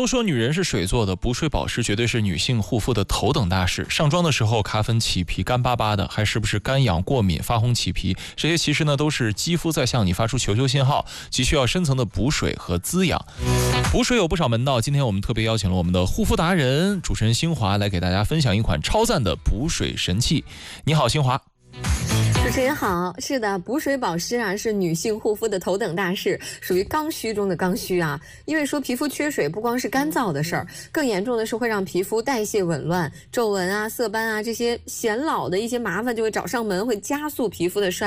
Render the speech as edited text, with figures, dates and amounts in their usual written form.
说女人是水做的，补水保湿绝对是女性护肤的头等大事。上妆的时候咖粉起皮干巴巴的，还是不是干痒过敏发红起皮，这些其实呢都是肌肤在向你发出求救信号，急需要深层的补水和滋养。补水有不少门道，今天我们特别邀请了我们的护肤达人主持人新华来给大家分享一款超赞的补水神器。你好，新华。 主持人好，是的，补水保湿啊是女性护肤的头等大事，属于刚需中的刚需啊。因为说皮肤缺水不光是干燥的事儿，更严重的是会让皮肤代谢紊乱，皱纹啊、色斑啊这些显老的一些麻烦就会找上门，会加速皮肤的衰